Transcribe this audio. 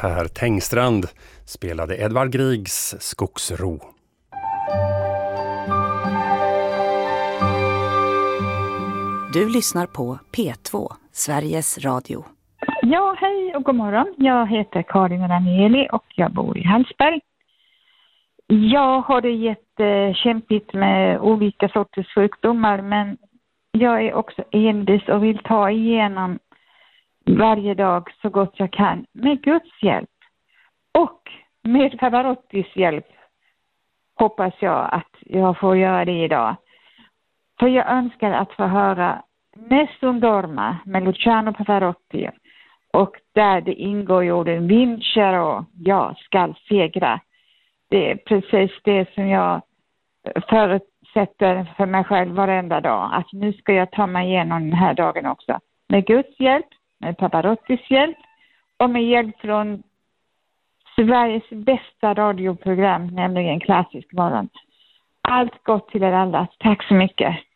Per Tengstrand spelade Edvard Griegs Skogsro. Du lyssnar på P2, Sveriges Radio. Ja, hej och god morgon. Jag heter Karin Ranieli och jag bor i Hallsberg. Jag har det jättekämpigt med olika sorters sjukdomar, men jag är också envis och vill ta igenom varje dag så gott jag kan med Guds hjälp. Och med Pavarottis hjälp hoppas jag att jag får göra det idag. För jag önskar att få höra Nessun Dorma med Luciano Pavarotti. Och där det ingår i orden vincer och jag ska segra. Det är precis det som jag förutsätter för mig själv varenda dag. Att nu ska jag ta mig igenom den här dagen också. Med Guds hjälp, med Pavarottis hjälp och med hjälp från Sveriges bästa radioprogram, nämligen Klassisk morgon. Allt gott till er alla. Tack så mycket.